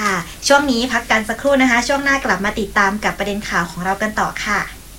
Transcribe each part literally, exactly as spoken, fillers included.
ค่ะช่วงนี้พักกันสักครู่นะคะช่วงหน้ากลับมาติดตามกับประเด็นข่าวของเรากันต่อค่ะ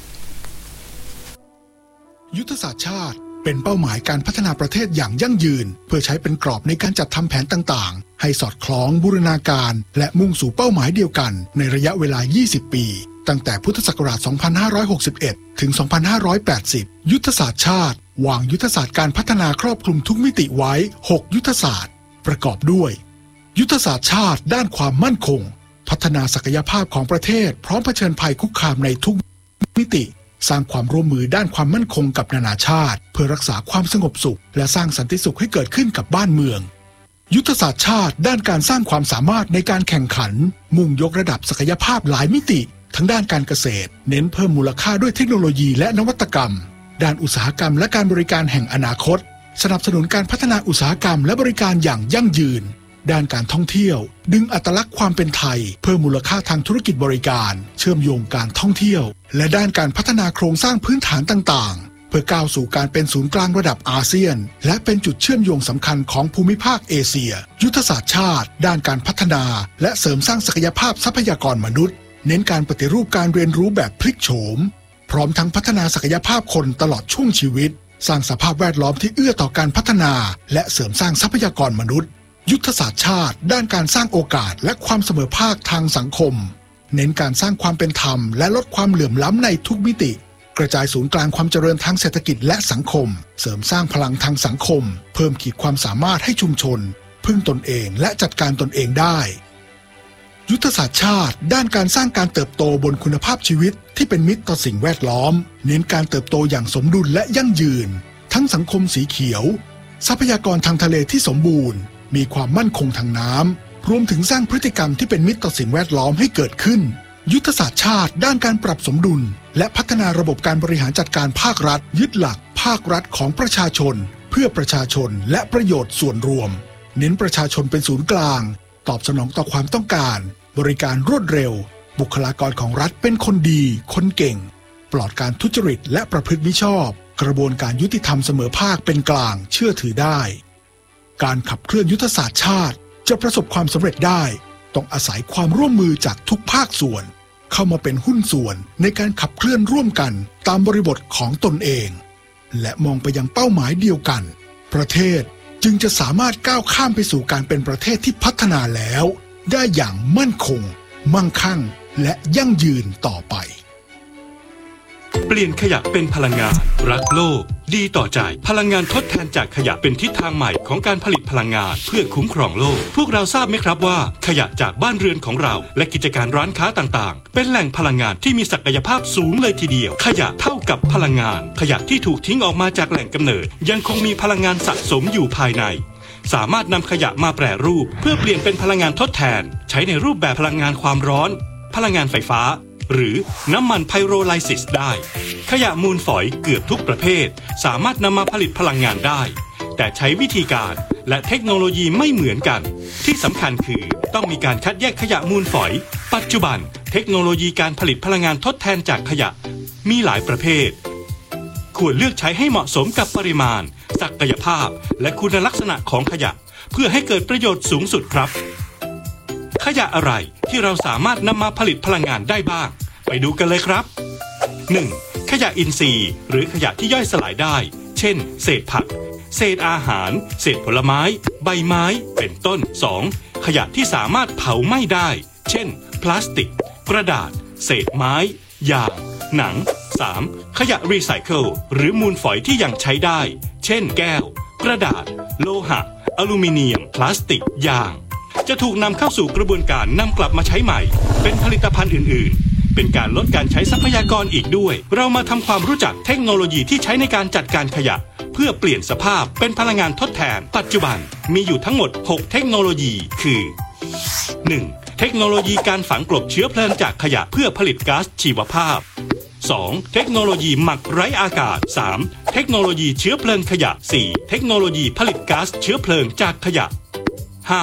ยุทธศาสตร์ชาติเป็นเป้าหมายการพัฒนาประเทศอย่างยั่งยืนเพื่อใช้เป็นกรอบในการจัดทำแผนต่างๆให้สอดคล้องบูรณาการและมุ่งสู่เป้าหมายเดียวกันในระยะเวลายี่สิบปีตั้งแต่พุทธศักราชสองพันห้าร้อยหกสิบเอ็ดถึงสองพันห้าร้อยแปดสิบยุทธศาสตร์ชาติวางยุทธศาสตร์การพัฒนาครอบคลุมทุกมิติไว้หกยุทธศาสตร์ประกอบด้วยยุทธศาสตร์ชาติด้านความมั่นคงพัฒนาศักยภาพของประเทศพร้อมเผชิญภัยคุกคามในทุกมิติสร้างความร่วมมือด้านความมั่นคงกับนานาชาติเพื่อรักษาความสงบสุขและสร้างสันติสุขให้เกิดขึ้นกับบ้านเมืองยุทธศาสตร์ชาติด้านการสร้างความสามารถในการแข่งขันมุ่งยกระดับศักยภาพหลายมิติทั้งด้านการเกษตรเน้นเพิ่มมูลค่าด้วยเทคโนโลยีและนวัตกรรมด้านอุตสาหกรรมและการบริการแห่งอนาคตสนับสนุนการพัฒนาอุตสาหกรรมและบริการอย่างยั่งยืนด้านการท่องเที่ยวดึงอัตลักษณ์ความเป็นไทยเพิ่มมูลค่าทางธุรกิจบริการเชื่อมโยงการท่องเที่ยวและด้านการพัฒนาโครงสร้างพื้นฐานต่างๆเพื่อก้าวสู่การเป็นศูนย์กลางระดับอาเซียนและเป็นจุดเชื่อมโยงสำคัญของภูมิภาคเอเชียยุทธศาสตร์ชาติด้านการพัฒนาและเสริมสร้างศักยภาพทรัพยากรมนุษย์เน้นการปฏิรูปการเรียนรู้แบบพลิกโฉมพร้อมทั้งพัฒนาศักยภาพคนตลอดช่วงชีวิตสร้างสภาพแวดล้อมที่เอื้อต่อการพัฒนาและเสริมสร้างทรัพยากรมนุษย์ยุทธศาสตร์ชาติด้านการสร้างโอกาสและความเสมอภาคทางสังคมเน้นการสร้างความเป็นธรรมและลดความเหลื่อมล้ำในทุกมิติกระจายศูนย์กลางความเจริญทางเศรษฐกิจและสังคมเสริมสร้างพลังทางสังคมเพิ่มขีดความสามารถให้ชุมชนพึ่งตนเองและจัดการตนเองได้ยุทธศาสตร์ชาติด้านการสร้างการเติบโตบนคุณภาพชีวิตที่เป็นมิตรต่อสิ่งแวดล้อมเน้นการเติบโตอย่างสมดุลและยั่งยืนทั้งสังคมสีเขียวทรัพยากรทางทะเลที่สมบูรณ์มีความมั่นคงทางน้ำรวมถึงสร้างพฤติกรรมที่เป็นมิตรต่อสิ่งแวดล้อมให้เกิดขึ้นยุทธศาสตร์ชาติด้านการปรับสมดุลและพัฒนาระบบการบริหารจัดการภาครัฐยึดหลักภาครัฐของประชาชนเพื่อประชาชนและประโยชน์ส่วนรวมเน้นประชาชนเป็นศูนย์กลางตอบสนองต่อความต้องการบริการรวดเร็วบุคลากรของรัฐเป็นคนดีคนเก่งปลอดการทุจริตและประพฤติมิชอบกระบวนการยุติธรรมเสมอภาคเป็นกลางเชื่อถือได้การขับเคลื่อนยุทธศาสตร์ชาติจะประสบความสำเร็จได้ต้องอาศัยความร่วมมือจากทุกภาคส่วนเข้ามาเป็นหุ้นส่วนในการขับเคลื่อนร่วมกันตามบริบทของตนเองและมองไปยังเป้าหมายเดียวกันประเทศจึงจะสามารถก้าวข้ามไปสู่การเป็นประเทศที่พัฒนาแล้วได้อย่างมั่นคงมั่งคั่งและยั่งยืนต่อไปเปลี่ยนขยะเป็นพลังงานรักโลกดีต่อใจพลังงานทดแทนจากขยะเป็นทิศทางใหม่ของการผลิตพลังงานเพื่อคุ้มครองโลกพวกเราทราบไหมครับว่าขยะจากบ้านเรือนของเราและกิจการร้านค้าต่างๆเป็นแหล่งพลังงานที่มีศักยภาพสูงเลยทีเดียวขยะเท่ากับพลังงานขยะที่ถูกทิ้งออกมาจากแหล่งกำเนิดยังคงมีพลังงานสะสมอยู่ภายในสามารถนำขยะมาแปรรูปเพื่อเปลี่ยนเป็นพลังงานทดแทนใช้ในรูปแบบพลังงานความร้อนพลังงานไฟฟ้าหรือน้ำมันไพโรไลซิสได้ขยะมูลฝอยเกือบทุกประเภทสามารถนำมาผลิตพลังงานได้แต่ใช้วิธีการและเทคโนโลยีไม่เหมือนกันที่สำคัญคือต้องมีการคัดแยกขยะมูลฝอยปัจจุบันเทคโนโลยีการผลิตพลังงานทดแทนจากขยะมีหลายประเภทควรเลือกใช้ให้เหมาะสมกับปริมาณศักยภาพและคุณลักษณะของขยะเพื่อให้เกิดประโยชน์สูงสุดครับขยะอะไรที่เราสามารถนำมาผลิตพลังงานได้บ้างไปดูกันเลยครับ หนึ่ง. ขยะอินทรีย์หรือขยะที่ย่อยสลายได้เช่นเศษผักเศษอาหารเศษผลไม้ใบไม้เป็นต้น สอง. ขยะที่สามารถเผาไหม้ได้เช่นพลาสติกกระดาษเศษไม้ยางหนัง สาม. ขยะรีไซเคิลหรือมูลฝอยที่ยังใช้ได้เช่นแก้วกระดาษโลหะอลูมิเนียมพลาสติกยางจะถูกนำเข้าสู่กระบวนการนำกลับมาใช้ใหม่เป็นผลิตภัณฑ์อื่นๆเป็นการลดการใช้ทรัพยากรอีกด้วยเรามาทำความรู้จักเทคโนโลยีที่ใช้ในการจัดการขยะเพื่อเปลี่ยนสภาพเป็นพลังงานทดแทนปัจจุบันมีอยู่ทั้งหมดหกเทคโนโลยีคือ หนึ่ง. เทคโนโลยีการฝังกลบเชื้อเพลิงจากขยะเพื่อผลิตก๊าซชีวภาพ สอง. เทคโนโลยีหมักไร้อากาศ สาม. เทคโนโลยีเชื้อเพลิงขยะ สี่. เทคโนโลยีผลิตก๊าซเชื้อเพลิงจากขยะ ห้า.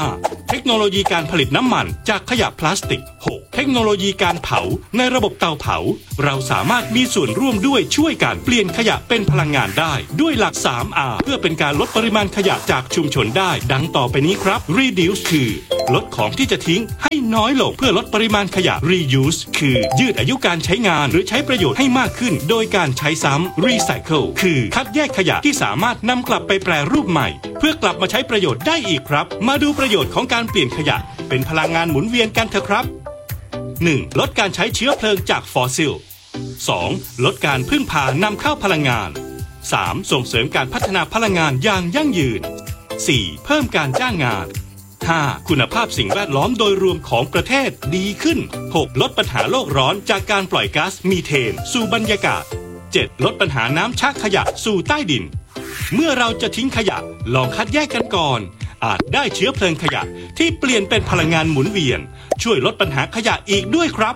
เทคโนโลยีการผลิตน้ำมันจากขยะพลาสติก หก เทคโนโลยีการเผาในระบบเตาเผาเราสามารถมีส่วนร่วมด้วยช่วยกันเปลี่ยนขยะเป็นพลังงานได้ด้วยหลัก สาม อาร์ เพื่อเป็นการลดปริมาณขยะจากชุมชนได้ดังต่อไปนี้ครับ Reduce คือลดของที่จะทิ้งให้น้อยลงเพื่อลดปริมาณขยะ Reuse คือยืดอายุการใช้งานหรือใช้ประโยชน์ให้มากขึ้นโดยการใช้ซ้ำ Recycle คือคัดแยกขยะที่สามารถนำกลับไปแปรรูปใหม่เพื่อกลับมาใช้ประโยชน์ได้อีกครับมาดูประโยชน์ของการเปลี่ยนขยะเป็นพลังงานหมุนเวียนกันเถอะครับ หนึ่ง ลดการใช้เชื้อเพลิงจากฟอสซิล สอง ลดการพึ่งพานำเข้าพลังงาน สาม ส่งเสริมการพัฒนาพลังงานอย่างยั่งยืน สี่ เพิ่มการจ้างงาน ห้า คุณภาพสิ่งแวดล้อมโดยรวมของประเทศดีขึ้น หก ลดปัญหาโลกร้อนจากการปล่อยก๊าซมีเทนสู่บรรยากาศ เจ็ด ลดปัญหาน้ำชักขยะสู่ใต้ดินเมื่อเราจะทิ้งขยะลองคัดแยกกันก่อนอาจได้เชื้อเพลิงขยะที่เปลี่ยนเป็นพลังงานหมุนเวียนช่วยลดปัญหาขยะอีกด้วยครับ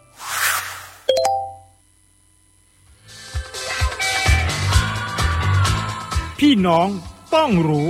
พี่น้องต้องรู้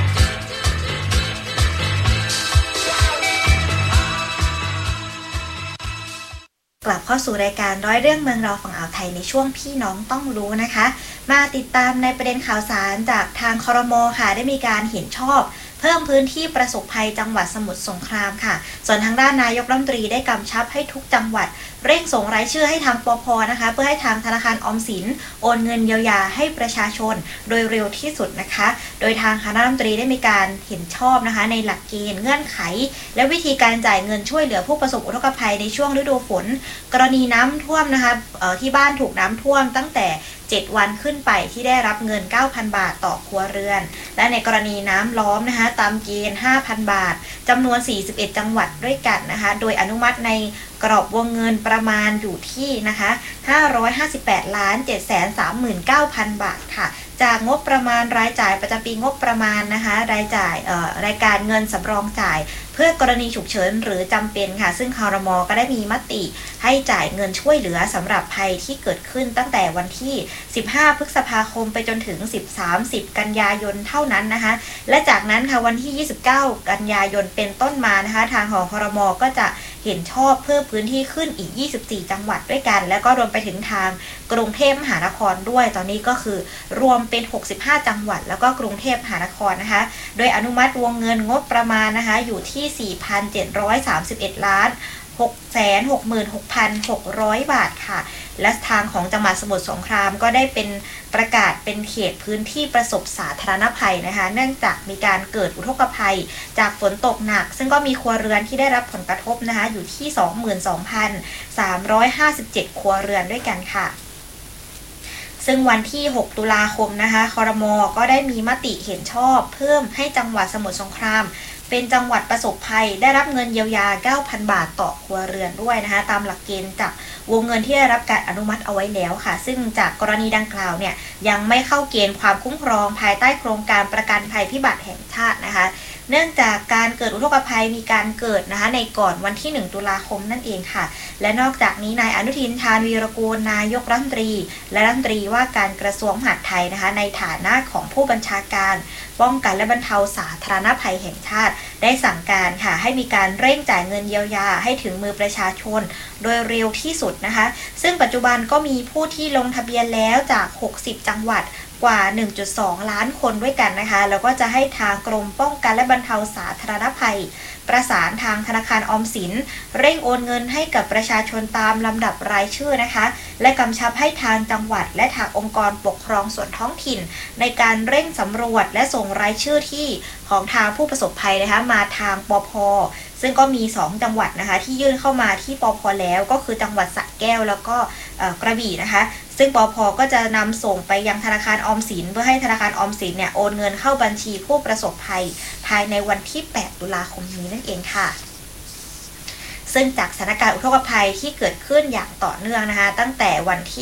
กลับเข้าสู่รายการร้อยเรื่องเมืองเราฝั่งอ่าวไทยในช่วงพี่น้องต้องรู้นะคะมาติดตามในประเด็นข่าวสารจากทางครม.ค่ะได้มีการเห็นชอบเพิ่มพื้นที่ประสบภัยจังหวัดสมุทรสงครามค่ะส่วนทางด้านนายกรัฐมนตรีได้กำชับให้ทุกจังหวัดเร่งส่งรายชื่อให้ทางปภ.นะคะเพื่อให้ทางธนาคารออมสินโอนเงินเยียวยาให้ประชาชนโดยเร็วที่สุดนะคะโดยทางคณะรัฐมนตรีได้มีการเห็นชอบนะคะในหลักเกณฑ์เงื่อนไขและวิธีการจ่ายเงินช่วยเหลือผู้ประสบอุทกภัยในช่วงฤดูฝนกรณีน้ำท่วมนะคะที่บ้านถูกน้ำท่วมตั้งแต่เจ็ดวันขึ้นไปที่ได้รับเงิน เก้าพัน บาทต่อครัวเรือนและในกรณีน้ำล้อมนะคะตามเกณฑ์ ห้าพัน บาทจำนวนสี่สิบเอ็ดจังหวัดด้วยกันนะคะโดยอนุมัติในกรอบวงเงินประมาณอยู่ที่นะคะห้าร้อยห้าสิบแปดล้านเจ็ดแสนสามหมื่นเก้าพัน บาทค่ะจากงบประมาณรายจ่ายประจำปีงบประมาณนะคะรายจ่ายเอ่อรายการเงินสำรองจ่ายเพื่อกรณีฉุกเฉินหรือจำเป็นค่ะซึ่งครม.ก็ได้มีมติให้จ่ายเงินช่วยเหลือสำหรับภัยที่เกิดขึ้นตั้งแต่วันที่สิบห้าพฤษภาคมไปจนถึงสิบสาม สิบกันยายนเท่านั้นนะคะและจากนั้นค่ะวันที่ยี่สิบเก้ากันยายนเป็นต้นมานะคะทางของครม.ก็จะเห็นชอบเพิ่มพื้นที่ขึ้นอีกยี่สิบสี่จังหวัดด้วยกันแล้วก็รวมไปถึงทางกรุงเทพมหานครด้วยตอนนี้ก็คือรวมเป็นหกสิบห้าจังหวัดแล้วก็กรุงเทพมหานครนะคะโดยอนุมัติวงเงินงบประมาณนะคะอยู่ที่ สี่พันเจ็ดร้อยสามสิบเอ็ด ล้าน หกแสนหกหมื่นหกพันหกร้อย บาทค่ะและทางของจังหวัดสมุทรสงครามก็ได้เป็นประกาศเป็นเขตพื้นที่ประสบสาธารณภัยนะคะเนื่องจากมีการเกิดอุทกภัยจากฝนตกหนักซึ่งก็มีครัวเรือนที่ได้รับผลกระทบนะคะอยู่ที่ สองหมื่นสองพันสามร้อยห้าสิบเจ็ด ครัวเรือนด้วยกันค่ะซึ่งวันที่หกตุลาคมนะคะครม.ก็ได้มีมติเห็นชอบเพิ่มให้จังหวัดสมุทรสงครามเป็นจังหวัดประสบภัยได้รับเงินเยียวยา เก้าพัน บาทต่อครัวเรือนด้วยนะคะตามหลักเกณฑ์จากวงเงินที่ได้รับการอนุมัติเอาไว้แล้วค่ะซึ่งจากกรณีดังกล่าวเนี่ยยังไม่เข้าเกณฑ์ความคุ้มครองภายใต้โครงการประกันภัยพิบัติแห่งชาตินะคะเนื่องจากการเกิดอุทกภัยมีการเกิดนะคะในก่อนวันที่หนึ่งตุลาคมนั่นเองค่ะและนอกจากนี้นายอนุทินชาญวีรกูลนายกรัฐมนตรีและรัฐมนตรีว่าการกระทรวงมหาดไทยนะคะในฐานะของผู้บัญชาการป้องกันและบรรเทาสาธารณภัยแห่งชาติได้สั่งการค่ะให้มีการเร่งจ่ายเงินเยียวยาให้ถึงมือประชาชนโดยเร็วที่สุดนะคะซึ่งปัจจุบันก็มีผู้ที่ลงทะเบียนแล้วจากหกสิบจังหวัดกว่า หนึ่งจุดสอง ล้านคนด้วยกันนะคะแล้วก็จะให้ทางกรมป้องกันและบรรเทาสาธารณภัยประสานทางธนาคารออมสินเร่งโอนเงินให้กับประชาชนตามลำดับรายชื่อนะคะและกำชับให้ทางจังหวัดและทางองค์กรปกครองส่วนท้องถิ่นในการเร่งสำรวจและส่งรายชื่อที่ของทางผู้ประสบภัยนะคะมาทางปภ.ซึ่งก็มีสองจังหวัดนะคะที่ยื่นเข้ามาที่ปภ.แล้วก็คือจังหวัดสระแก้วแล้วก็กระบี่นะคะซึ่งปภ.ก็จะนำส่งไปยังธนาคารออมสินเพื่อให้ธนาคารออมสินเนี่ยโอนเงินเข้าบัญชีผู้ประสบภัยภายในวันที่แปดตุลาคมนี้นั่นเองค่ะซึ่งจากสถานการณ์อุทกภัยที่เกิดขึ้นอย่างต่อเนื่องนะคะตั้งแต่วันที่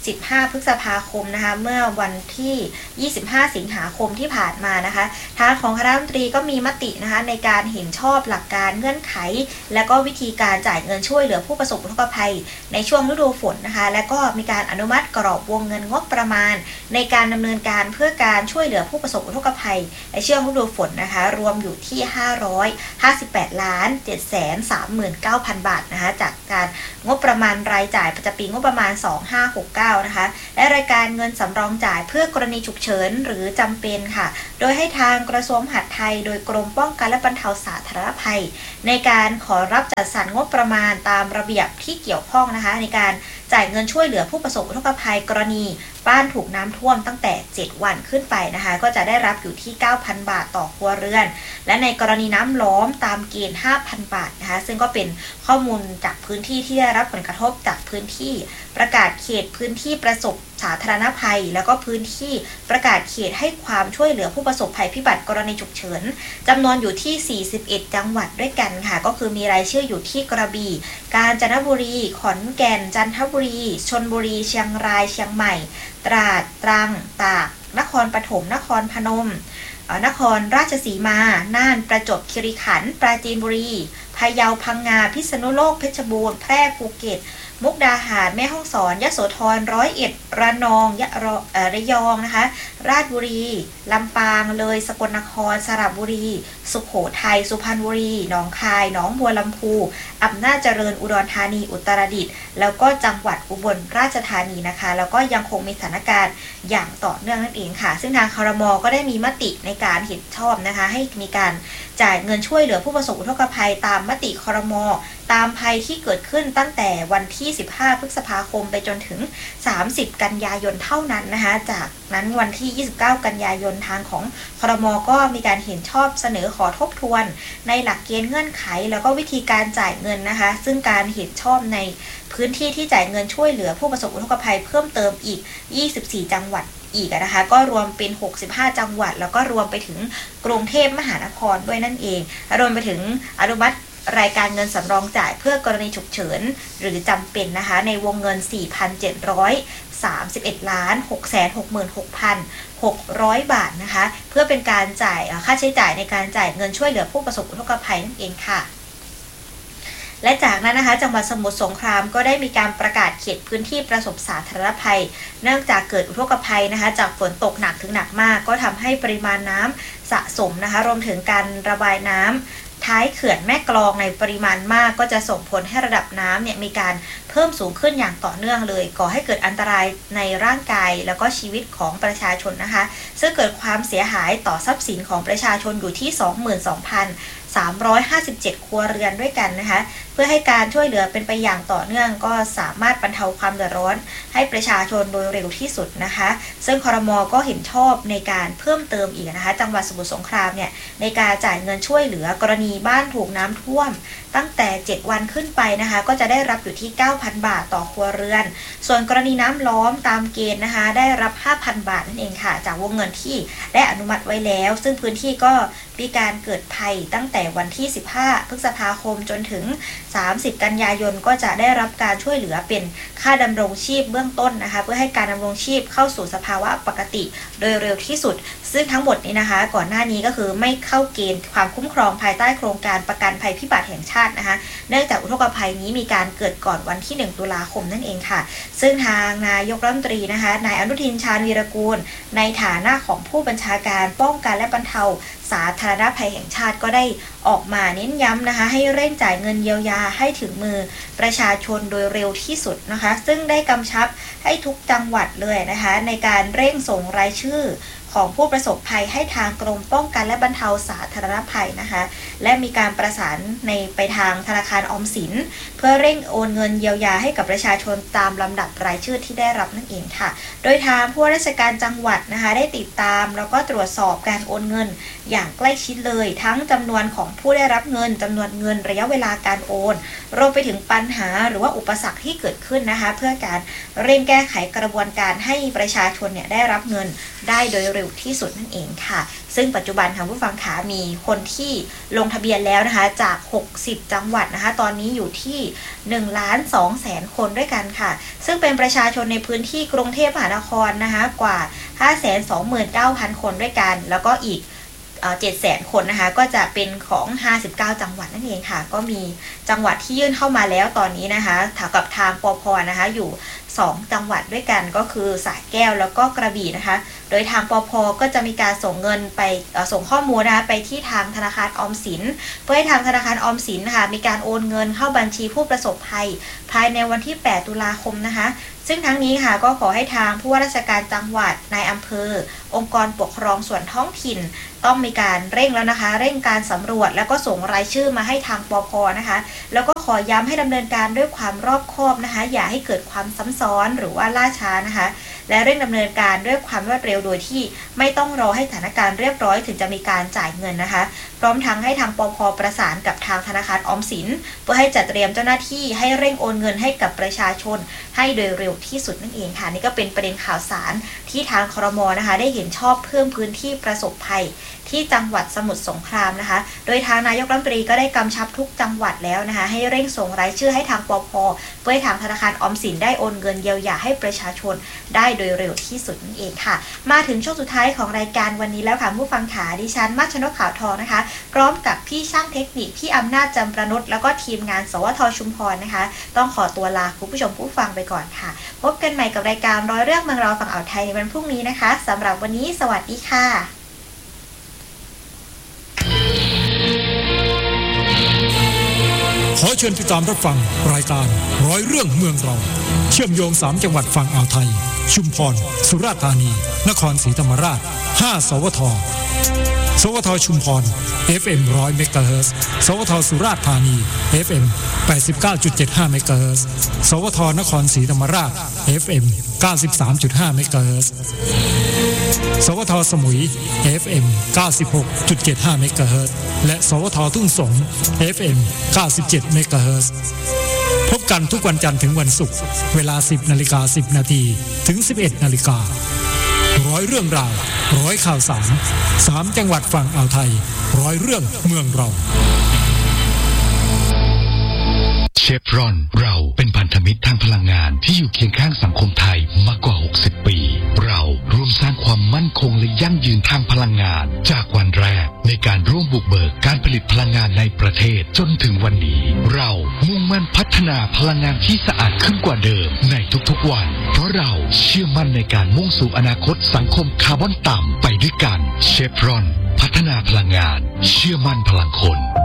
สิบห้าพฤษภาคมนะคะเมื่อวันที่ยี่สิบห้าสิงหาคมที่ผ่านมานะคะทางของคณะรัฐมนตรีก็มีมตินะคะในการเห็นชอบหลักการเงื่อนไขและก็วิธีการจ่ายเงินช่วยเหลือผู้ประสบอุทกภัยในช่วงฤดูฝนนะคะและก็มีการอนุมัติกรอบวงเงินงบประมาณในการดำเนินการเพื่อการช่วยเหลือผู้ประสบอุทกภัยในช่วงฤดูฝนนะคะรวมอยู่ที่ห้าร้อยห้าสิบแปดล้านเจ็ดแสนสามหมื่นเก้าพันบาทนะคะจากการงบประมาณรายจ่ายประจำปีงบประมาณสองพันห้าร้อยหกสิบเก้านะคะและรายการเงินสำรองจ่ายเพื่อกรณีฉุกเฉินหรือจำเป็นค่ะโดยให้ทางกระทรวงมหาดไทยโดยกรมป้องกันและบรรเทาสาธารณภัยในการขอรับจัดสรรงบประมาณตามระเบียบที่เกี่ยวข้องนะคะในการจ่ายเงินช่วยเหลือผู้ประสบอุทกภัยกรณีบ้านถูกน้ำท่วมตั้งแต่เจ็ดวันขึ้นไปนะคะก็จะได้รับอยู่ที่ เก้าพันบาทต่อครัวเรือนและในกรณีน้ำล้อมตามเกณฑ์ ห้าพันบาทนะคะซึ่งก็เป็นข้อมูลจากพื้นที่ที่ได้รับผลกระทบจากพื้นที่ประกาศเขตพื้นที่ประสบสาธารณภัยแล้วก็พื้นที่ประกาศเขตให้ความช่วยเหลือผู้ประสบภัยพิบัติกรณีฉุกเฉินจำนวนอยู่ที่สี่สิบเอ็ดจังหวัดด้วยกันค่ะก็คือมีรายชื่ออยู่ที่กระบี่กาญจนบุรีขอนแก่นจันทบุรีชลบุรีเชียงรายเชียงใหม่ตราดตรังตากนครปฐมนครพนมนครราชสีมาน่านประจวบคีรีขันธ์ปราจีนบุรีพะเยาพังงาพิษณุโลกเพชรบูรณ์แพร่ภูเก็ตมุกดาหารแม่ฮ่องสอนยโสธรร้อยเอ็ดระนองยะระยองนะคะราชบุรีลำปางเลยสกลนครสระบุรีสุโขทัยสุพรรณบุรีหนองคายหนองบัวลำพูอำนาจเจริญอุดรธานีอุตรดิตถ์แล้วก็จังหวัดอุบลราชธานีนะคะแล้วก็ยังคงมีสถานการณ์อย่างต่อเนื่องนั่นเองค่ะซึ่งทางครม.ก็ได้มีมติในการเห็นชอบนะคะให้มีการจ่ายเงินช่วยเหลือผู้ประสบอุทกภัยตามมติครม.ตามภัยที่เกิดขึ้นตั้งแต่วันที่สิบห้าพฤษภาคมไปจนถึงสามสิบกันยายนเท่านั้นนะคะจากนั้นวันที่ยี่สิบเก้ากันยายนทางของครม.ก็มีการเห็นชอบเสนอขอทบทวนในหลักเกณฑ์เงื่อนไขแล้วก็วิธีการจ่ายเงินนะคะซึ่งการเห็นชอบในพื้นที่ที่จ่ายเงินช่วยเหลือผู้ประสบอุทกภัยเพิ่มเติมอีกยี่สิบสี่จังหวัดอีกนะคะก็รวมเป็นหกสิบห้าจังหวัดแล้วก็รวมไปถึงกรุงเทพมหานครด้วยนั่นเองรวมไปถึงอนุมัติรายการเงินสำรองจ่ายเพื่อกรณีฉุกเฉินหรือจำเป็นนะคะในวงเงิน สี่พันเจ็ดร้อยสามสิบเอ็ดล้านหกแสนหกหมื่นหกพันหกร้อยบาทนะคะเพื่อเป็นการจ่ายค่าใช้จ่ายในการจ่ายเงินช่วยเหลือผู้ประสบอุทกภัยนั่นเองค่ะและจากนั้นนะคะจังหวัดสมุทรสงครามก็ได้มีการประกาศเขตพื้นที่ประสบสาธารณภัยเนื่องจากเกิดอุทกภัยนะคะจากฝนตกหนักถึงหนักมากก็ทำให้ปริมาณน้ำสะสมนะคะรวมถึงการระบายน้ำท้ายเขื่อนแม่กลองในปริมาณมากก็จะส่งผลให้ระดับน้ำเนี่ยมีการเพิ่มสูงขึ้นอย่างต่อเนื่องเลยก่อให้เกิดอันตรายในร่างกายแล้วก็ชีวิตของประชาชนนะคะซึ่งเกิดความเสียหายต่อทรัพย์สินของประชาชนอยู่ที่ สองหมื่นสองพันสามร้อยห้าสิบเจ็ด ครัวเรือนด้วยกันนะคะเพื่อให้การช่วยเหลือเป็นไปอย่างต่อเนื่องก็สามารถบรรเทาความเดือดร้อนให้ประชาชนโดยเร็วที่สุดนะคะซึ่งครม.ก็เห็นชอบในการเพิ่มเติมอีกนะคะจังหวัดสมุทรสงครามเนี่ยในการจ่ายเงินช่วยเหลือกรณีบ้านถูกน้ำท่วมตั้งแต่เจ็ดวันขึ้นไปนะคะก็จะได้รับอยู่ที่ เก้าพันบาทต่อครัวเรือนส่วนกรณีน้ำล้อมตามเกณฑ์นะคะได้รับ ห้าพันบาทนั่นเองค่ะจากวงเงินที่ได้อนุมัติไว้แล้วซึ่งพื้นที่ก็มีการเกิดภัยตั้งแต่วันที่สิบห้าพฤษภาคมจนถึงสามสิบกันยายนก็จะได้รับการช่วยเหลือเป็นค่าดำรงชีพเบื้องต้นนะคะเพื่อให้การดำรงชีพเข้าสู่สภาวะปกติโดยเร็วที่สุดซึ่งทั้งหมดนี้นะคะก่อนหน้านี้ก็คือไม่เข้าเกณฑ์ความคุ้มครองภายใต้โครงการประกันภัยพิบัติแห่งชาตินะคะเนื่องจากอุทกภัยนี้มีการเกิดก่อนวันที่หนึ่งตุลาคมนั่นเองค่ะซึ่งทางนายกรัฐมนตรีนะคะนายอนุทินชาญวีรกูลในฐานะของผู้บัญชาการป้องกันและบรรเทาสาธารณภัยแห่งชาติก็ได้ออกมาเน้นย้ำนะคะให้เร่งจ่ายเงินเยียวยาให้ถึงมือประชาชนโดยเร็วที่สุดนะคะซึ่งได้กำชับให้ทุกจังหวัดเลยนะคะในการเร่งส่งรายชื่อของผู้ประสบภัยให้ทางกรมป้องกันและบรรเทาสาธารณภัยนะคะและมีการประสานในไปทางธนาคารออมสินเพื่อเร่งโอนเงินเยียวยาให้กับประชาชนตามลำดับรายชื่อที่ได้รับนั่นเองค่ะโดยทางผู้ว่าราชการจังหวัดนะคะได้ติดตามแล้วก็ตรวจสอบการโอนเงินอย่างใกล้ชิดเลยทั้งจำนวนของผู้ได้รับเงินจำนวนเงินระยะเวลาการโอนรวมไปถึงปัญหาหรือว่าอุปสรรคที่เกิดขึ้นนะคะเพื่อการเร่งแก้ไขกระบวนการให้ประชาชนเนี่ยได้รับเงินได้โดยเร็วที่สุดนั่นเองค่ะซึ่งปัจจุบันค่ะผู้ฟังขามีคนที่ลงทะเบียนแล้วนะคะจากหกสิบจังหวัดนะคะตอนนี้อยู่ที่หนึ่งล้านสองแสนคนด้วยกันค่ะซึ่งเป็นประชาชนในพื้นที่กรุงเทพมหานครนะคะกว่า ห้าแสนสองหมื่นเก้าพัน คนด้วยกันแล้วก็อีกเจ็ดแสนคนนะคะก็จะเป็นของห้าสิบเก้าจังหวัดนั่นเองค่ะก็มีจังหวัดที่ยื่นเข้ามาแล้วตอนนี้นะคะถากับทางปภ.นะคะอยู่สองจังหวัดด้วยกันก็คือสระแก้วแล้วก็กระบี่นะคะโดยทางปภ.ก็จะมีการส่งเงินไปส่งข้อมูลนะคะไปที่ทางธนาคารออมสินเพื่อให้ทางธนาคารออมสินนะคะมีการโอนเงินเข้าบัญชีผู้ประสบภัยภายในวันที่แปดตุลาคมนะคะซึ่งทั้งนี้ค่ะก็ขอให้ทางผู้ว่าราชการจังหวัดนายอำเภอองค์กรปกครองส่วนท้องถิ่นต้องมีการเร่งแล้วนะคะเร่งการสำรวจแล้วก็ส่งรายชื่อมาให้ทางปภ.นะคะแล้วก็ขอย้ำให้ดำเนินการด้วยความรอบคอบนะคะอย่าให้เกิดความซ้ำซ้อนหรือว่าล่าช้านะคะและเร่งดำเนินการด้วยความรวดเร็วโดยที่ไม่ต้องรอให้สถานการณ์เรียบร้อยถึงจะมีการจ่ายเงินนะคะพร้อมทั้งให้ทางปภ.ประสานกับทางธนาคารออมสินเพื่อให้จัดเตรียมเจ้าหน้าที่ให้เร่งโอนเงินให้กับประชาชนให้โดยเร็วที่สุดนั่นเองค่ะนี่ก็เป็นประเด็นข่าวสารที่ทางครม.นะคะได้เห็นชอบเพิ่มพื้นที่ประสบภัยที่จังหวัดสมุทรสงครามนะคะโดยทางนายกรัฐมนตรีก็ได้กำชับทุกจังหวัดแล้วนะคะให้เร่งส่งรายชื่อให้ทางปภ.เพื่อให้ทางธนาคารออมสินได้โอนเงินเยียวยาให้ประชาชนได้โดยเร็วที่สุดนั่นเองค่ะมาถึงช่วงสุดท้ายของรายการวันนี้แล้วค่ะผู้ฟังขาดิฉันมัชนกขาวทองนะคะพร้อมกับพี่ช่างเทคนิคพี่อำนาจจำประนุชแล้วก็ทีมงานสวทชุมพรนะคะต้องขอตัวลาคุณผู้ชมผู้ฟังไปก่อนค่ะพบกันใหม่กับรายการร้อยเรื่องเมืองเราฝั่งอ่าวไทยในวันพรุ่งนี้นะคะสำหรับวันนี้สวัสดีค่ะขอเชิญติดตามรับฟังรายการร้อยเรื่องเมืองเราเชื่อมโยงสามจังหวัดฝั่งอ่าวไทยชุมพรสุราษฎร์ธานีนครศรีธรรมราชห้าสวทสวทชุมพร เอฟ เอ็ม หนึ่งร้อย เมกะเฮิรตซ์สวทสุราษฎร์ธานี เอฟ เอ็ม แปดสิบเก้าจุดเจ็ดห้า เมกะเฮิรตซ์สวทนครศรีธรรมราช เอฟ เอ็ม เก้าสิบสามจุดห้า เมกะเฮิรตซ์สวทสมุย เอฟ เอ็ม เก้าสิบหกจุดเจ็ดห้า เมกะเฮิรตซ์และสวททุ่งสง เอฟ เอ็ม เก้าสิบเจ็ด เมกะเฮิรตซ์พบกันทุกวันจันทร์ถึงวันศุกร์เวลา สิบนาฬิกาสิบนาทีถึง สิบเอ็ดนาฬิการ้อยเรื่องราวร้อยข่าวสารสามจังหวัดฝั่งอ่าวไทยร้อยเรื่องเมืองเราเชฟรอนเราเป็นพันธมิตรทางพลังงานที่อยู่เคียงข้างสังคมไทยมากกว่าหกสิบปีเราร่วมสร้างความมั่นคงและยั่งยืนทางพลังงานจากวันแรกในการร่วมบุกเบิกการผลิตพลังงานในประเทศจนถึงวันนี้เรามุ่งมั่นพัฒนาพลังงานที่สะอาดขึ้นกว่าเดิมในทุกๆวันเพราะเราเชื่อมั่นในการมุ่งสู่อนาคตสังคมคาร์บอนต่ำไปด้วยกันเชฟรอนพัฒนาพลังงานเชื่อมั่นพลังคน